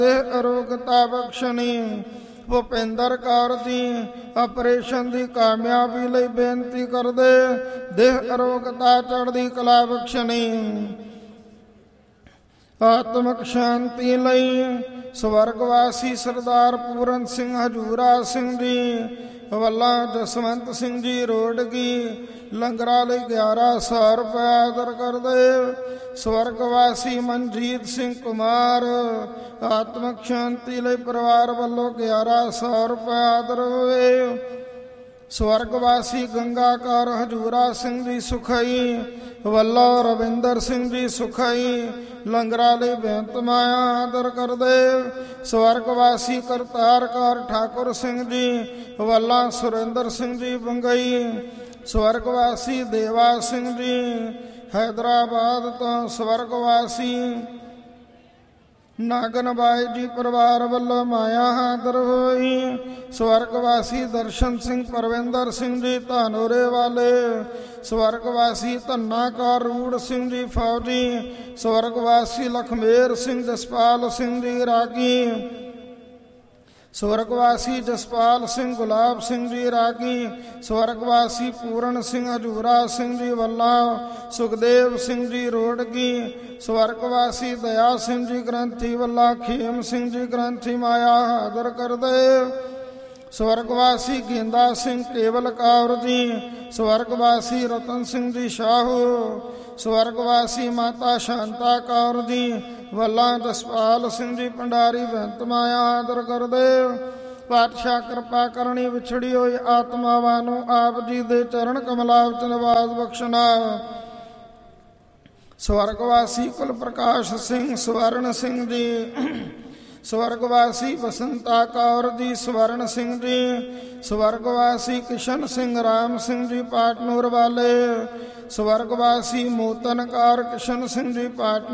ਅਰੋਗਤਾ ਬਖਸ਼ਣੀ। Bhupinder Kaur ji operation ਦੀ ਕਾਮਯਾਬੀ ਲਈ ਬੇਨਤੀ ਕਰਦੇ, ਦੇਹ ਅਰੋਗਤਾ ਚੜ੍ਹਦੀ ਕਲਾ ਬਖਸ਼ਣੀ। ਆਤਮਿਕ ਸ਼ਾਂਤੀ ਲਈ ਸਵਰਗਵਾਸੀ ਸਰਦਾਰ ਪੂਰਨ ਸਿੰਘ ਹਜੂਰਾ ਸਿੰਘ ਜੀ ਵੱਲਾ, ਜਸਵੰਤ ਸਿੰਘ ਜੀ ਰੋਡਗੀ ਲੰਗਰਾਂ ਲਈ 1100 ਰੁਪਏ ਆਦਰ ਕਰਦੇ। ਸਵਰਗਵਾਸੀ ਮਨਜੀਤ ਸਿੰਘ ਕੁਮਾਰ ਆਤਮਿਕ ਸ਼ਾਂਤੀ ਲਈ ਪਰਿਵਾਰ ਵੱਲੋਂ 1100 ਰੁਪਏ ਆਦਰ ਹੋਏ। ਸਵਰਗਵਾਸੀ ਗੰਗਾ ਕੌਰ ਹਜੂਰਾ ਸਿੰਘ ਜੀ ਸੁਖਈ ਵੱਲੋਂ ਰਵਿੰਦਰ ਸਿੰਘ ਜੀ ਸੁਖਈ ਲੰਗਰਾਂ ਲਈ ਬੇਨਤ ਮਾਇਆ ਆਦਰ ਕਰਦੇ। ਸਵਰਗਵਾਸੀ ਕਰਤਾਰ ਕੌਰ ਠਾਕੁਰ ਸਿੰਘ ਜੀ ਵੱਲੋਂ ਸੁਰਿੰਦਰ ਸਿੰਘ ਜੀ ਬੰਗਈ। ਸਵਰਗਵਾਸੀ ਦੇਵਾ ਸਿੰਘ ਜੀ ਹੈਦਰਾਬਾਦ ਤੋਂ ਸਵਰਗਵਾਸੀ ਨਾਗਨ ਬਾਈ ਜੀ ਪਰਿਵਾਰ ਵੱਲੋਂ ਮਾਇਆ ਆਦਰ ਹੋਈ। ਸਵਰਗਵਾਸੀ ਦਰਸ਼ਨ ਸਿੰਘ ਪਰਵਿੰਦਰ ਸਿੰਘ ਜੀ ਧਾਨੋਰੇ ਵਾਲੇ। ਸਵਰਗਵਾਸੀ ਧੰਨਾ ਕੌਰ ਰੂੜ ਸਿੰਘ ਜੀ ਫੌਜੀ। ਸਵਰਗਵਾਸੀ ਲਖਮੇਰ ਸਿੰਘ ਜਸਪਾਲ ਸਿੰਘ ਜੀ ਰਾਗੀ। ਸਵਰਗਵਾਸੀ ਜਸਪਾਲ ਸਿੰਘ ਗੁਲਾਬ ਸਿੰਘ ਜੀ ਰਾਗੀ। ਸਵਰਗਵਾਸੀ ਪੂਰਨ ਸਿੰਘ ਹਜੂਰਾ ਸਿੰਘ ਜੀ ਵੱਲਾ। ਸੁਖਦੇਵ ਸਿੰਘ ਜੀ ਰੋਡਗੀ। ਸਵਰਗਵਾਸੀ ਦਇਆ ਸਿੰਘ ਜੀ ਗ੍ਰੰਥੀ ਵੱਲਾ। ਖੇਮ ਸਿੰਘ ਜੀ ਗ੍ਰੰਥੀ ਮਾਇਆ ਆਦਰ ਕਰਦੇ। ਸਵਰਗਵਾਸੀ ਗੇਂਦਾ ਸਿੰਘ ਕੇਵਲ ਕੌਰ ਜੀ। ਸਵਰਗਵਾਸੀ ਰਤਨ ਸਿੰਘ ਜੀ ਸ਼ਾਹੂ। ਸਵਰਗਵਾਸੀ ਮਾਤਾ ਸ਼ਾਂਤਾ ਕੌਰ ਜੀ ਵੱਲਾ। ਜਸਪਾਲ ਸਿੰਘ ਜੀ ਭੰਡਾਰੀ ਬੇਨਤ ਮਾਇਆ ਆਦਰ ਕਰਦੇ। ਪਾਤਸ਼ਾਹ ਕਿਰਪਾ ਕਰਨੀ ਵਿਛੜੀ ਹੋਈ ਆਤਮਾਵਾਂ ਨੂੰ ਆਪ ਜੀ ਦੇ ਚਰਨ ਕਮਲਾਂ ਵਿੱਚ ਨਿਵਾਸ ਬਖਸ਼ਣਾ। ਸਵਰਗਵਾਸੀ ਕੁਲ ਪ੍ਰਕਾਸ਼ ਸਿੰਘ ਸਵਰਨ ਸਿੰਘ ਜੀ। ਸਵਰਗਵਾਸੀ ਬਸੰਤਾ ਕੌਰ ਜੀ ਸਵਰਨ ਸਿੰਘ ਜੀ। ਸਵਰਗਵਾਸੀ ਕਿਸ਼ਨ ਸਿੰਘ ਰਾਮ ਸਿੰਘ ਜੀ ਪਾਟਨੂਰ ਵਾਲੇ। ਸਵਰਗਵਾਸੀ ਮੋਤਨ ਕੌਰ ਕਿਸ਼ਨ ਸਿੰਘ ਜੀ ਪਾਟਨ